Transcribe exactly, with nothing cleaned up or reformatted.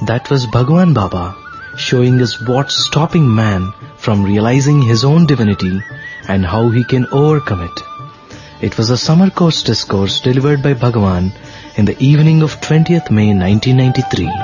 That was Bhagwan Baba, showing us what's stopping man from realizing his own divinity and how he can overcome it. It was a summer course discourse delivered by Bhagwan in the evening of twentieth May nineteen ninety-three.